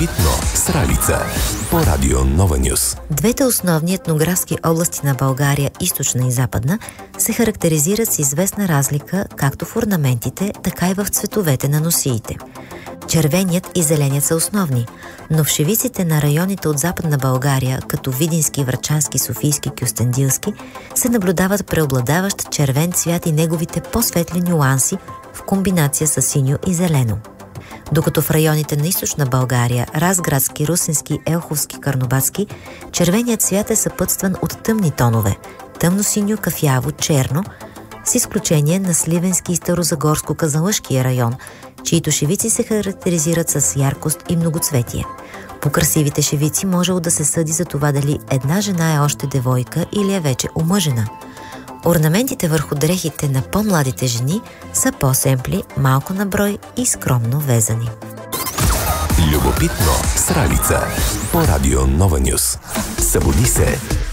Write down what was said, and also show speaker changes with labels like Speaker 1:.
Speaker 1: Любопитно с Ралица по Радио Нова Нюс.
Speaker 2: Двете основни етнографски области на България, източна и западна, се характеризират с известна разлика както в орнаментите, така и в цветовете на носиите. Червеният и зеленият са основни, но в шевиците на районите от Западна България, като Видински, Врачански, Софийски, Кюстендилски, се наблюдават преобладаващ червен цвят и неговите по-светли нюанси в комбинация с синьо и зелено. Докато в районите на Източна България, Разградски, Русенски, Елховски, Карнобатски, червеният цвят е съпътстван от тъмни тонове – тъмно-синьо, кафяво, черно, с изключение на Сливенски и Старозагорско-Казанлъшкия район, чието шевици се характеризират с яркост и многоцветие. По красивите шевици можело да се съди за това дали една жена е още девойка или е вече омъжена. Орнаментите върху дрехите на по-младите жени са по-семпли, малко на брой и скромно везани.
Speaker 1: Любопитно с Ралица по Радио Нова Нюс. Събуди се!